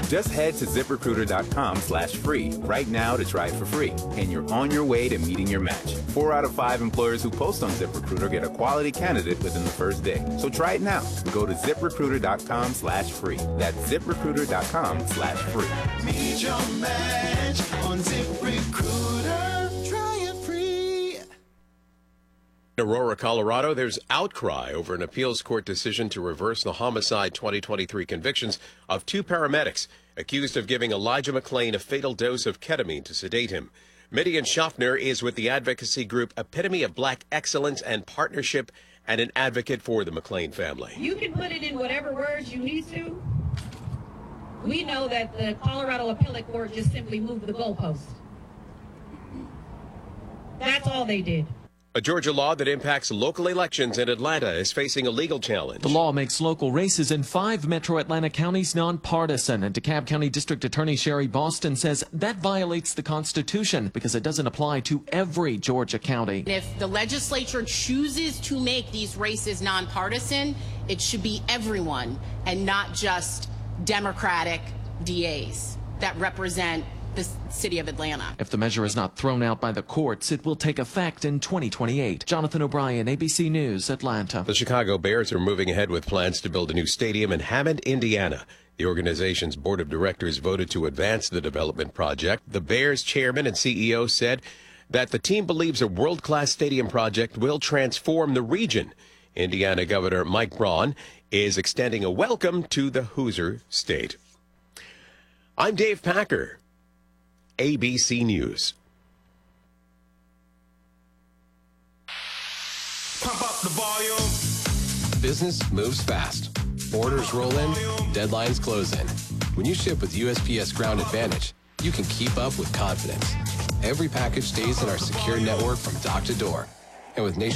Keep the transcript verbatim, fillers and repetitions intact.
Just head to ZipRecruiter.com slash free right now to try it for free, and you're on your way to meeting your match. Four out of five employers who post on ZipRecruiter get a quality candidate within the first day. So try it now. Go to ZipRecruiter.com slash free. That's ZipRecruiter.com slash free. Meet your match on ZipRecruiter. Try it free. In Aurora, Colorado, there's outcry over an appeals court decision to reverse the homicide twenty twenty-three convictions of two paramedics accused of giving Elijah McClain a fatal dose of ketamine to sedate him. Midian Schaffner is with the advocacy group Epitome of Black Excellence and Partnership and an advocate for the McClain family. You can put it in whatever words you need to. We know that the Colorado Appellate Court just simply moved the goalpost. That's all they did. A Georgia law that impacts local elections in Atlanta is facing a legal challenge. The law makes local races in five metro Atlanta counties nonpartisan, and DeKalb County District Attorney Sherry Boston says that violates the Constitution because it doesn't apply to every Georgia county. If the legislature chooses to make these races nonpartisan, it should be everyone and not just Democratic D As that represent the city of Atlanta. If the measure is not thrown out by the courts, it will take effect in twenty twenty-eight. Jonathan O'Brien, A B C News, Atlanta. The Chicago Bears are moving ahead with plans to build a new stadium in Hammond, Indiana. The organization's board of directors voted to advance the development project. The Bears chairman and C E O said that the team believes a world-class stadium project will transform the region. Indiana Governor Mike Braun is extending a welcome to the Hoosier State. I'm Dave Packer, A B C News. Pump up the volume. Business moves fast. Orders roll in, deadlines close in. When you ship with U S P S Ground Advantage, you can keep up with confidence. Every package stays in our secure network from dock to door. And with nation